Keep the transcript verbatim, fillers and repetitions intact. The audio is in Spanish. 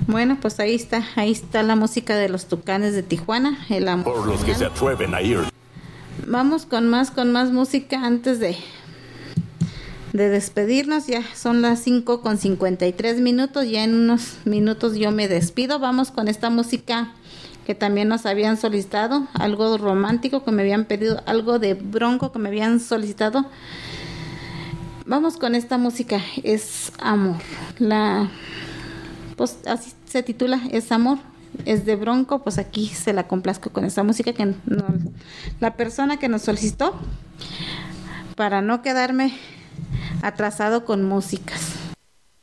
Bueno, pues ahí está, ahí está la música de los Tucanes de Tijuana, el amor. Por los que se atreven a ir. Vamos con más, con más música antes de, de despedirnos. Ya son las cinco con cincuenta y tres minutos, ya en unos minutos yo me despido. Vamos con esta música que también nos habían solicitado, algo romántico que me habían pedido, algo de Bronco que me habían solicitado. Vamos con esta música, es amor. La, pues así se titula, es amor, es de Bronco, pues aquí se la complazco con esta música que no, la persona que nos solicitó, para no quedarme atrasado con músicas.